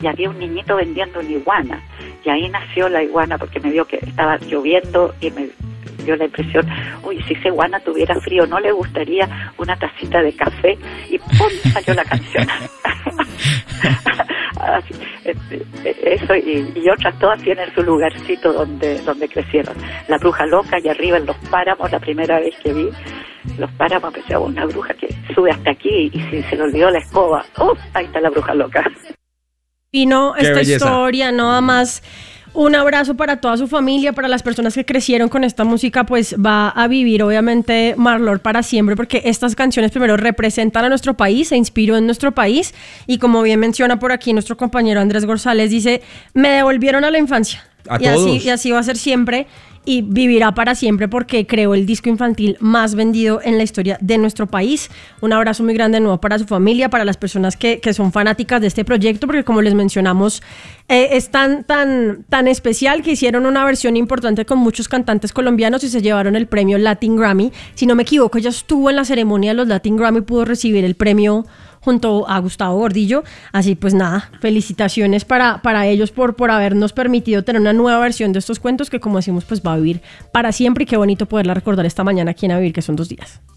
y había un niñito vendiendo una iguana, y ahí nació la iguana, porque me vio que estaba lloviendo y me dio la impresión, uy, si esa iguana tuviera frío, ¿no le gustaría una tacita de café? Y ¡pum! Salió la canción. Así, eso y otras todas tienen su lugarcito donde crecieron. La bruja loca, y arriba en los páramos, la primera vez que vi los páramos, pensaba, una bruja que sube hasta aquí y si se le olvidó la escoba, ahí está la bruja loca. Y no, esta belleza. historia, nada más. Un abrazo para toda su familia, para las personas que crecieron con esta música, pues va a vivir obviamente Marlor para siempre, porque estas canciones primero representan a nuestro país, se inspiró en nuestro país, y como bien menciona por aquí nuestro compañero Andrés González, dice, me devolvieron a la infancia. A todos. Y así va a ser siempre, y vivirá para siempre porque creó el disco infantil más vendido en la historia de nuestro país. Un abrazo muy grande de nuevo para su familia, para las personas que son fanáticas de este proyecto, porque como les mencionamos, es tan especial que hicieron una versión importante con muchos cantantes colombianos y se llevaron el premio Latin Grammy. Si no me equivoco, ella estuvo en la ceremonia de los Latin Grammy, pudo recibir el premio junto a Gustavo Gordillo. Así pues nada, felicitaciones para ellos por habernos permitido tener una nueva versión de estos cuentos que, como decimos, pues va a vivir para siempre, y qué bonito poderla recordar esta mañana aquí en A Vivir, que son 2 días.